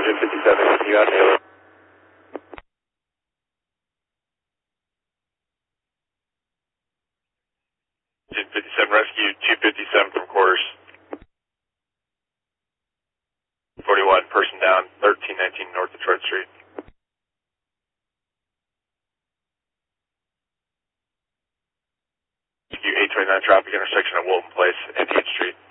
257, you got Taylor. 257 rescue, 257 from quarters. 41, person down, 1319 North Detroit Street. Rescue 829 traffic intersection at Wilton Place and 8th Street.